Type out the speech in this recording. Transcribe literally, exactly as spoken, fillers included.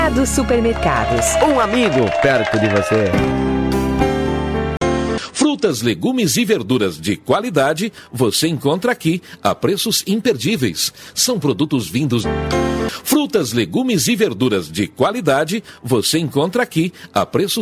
dos supermercados. Um amigo perto de você. Frutas, legumes e verduras de qualidade você encontra aqui a preços imperdíveis. São produtos vindos. Frutas, legumes e verduras de qualidade você encontra aqui a preços